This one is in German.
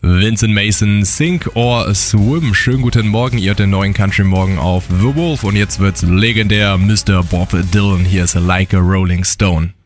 Vincent Mason, Sink or Swim. Schönen guten Morgen, ihr hört den neuen Country Morgen auf The Wolf und jetzt wird's legendär. Mr. Bob Dylan, hier ist Like a Rolling Stone.